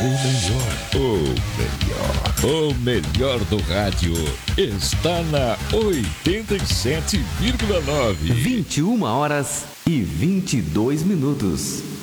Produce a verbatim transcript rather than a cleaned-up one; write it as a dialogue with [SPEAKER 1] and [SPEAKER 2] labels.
[SPEAKER 1] O melhor, o melhor, o melhor do rádio está na oitenta e sete vírgula nove.
[SPEAKER 2] vinte e uma horas e vinte e dois minutos.